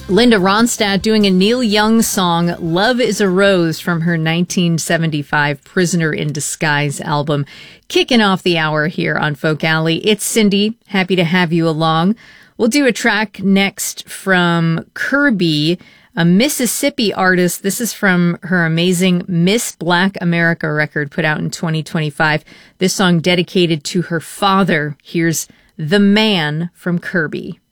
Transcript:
Linda Ronstadt doing a Neil Young song, Love is a Rose, from her 1975 Prisoner in Disguise album. Kicking off the hour here on Folk Alley. It's Cindy. Happy to have you along. We'll do a track next from Kirby, a Mississippi artist. This is from her amazing Miss Black America record put out in 2025. This song dedicated to her father. Here's The Man from Kirby.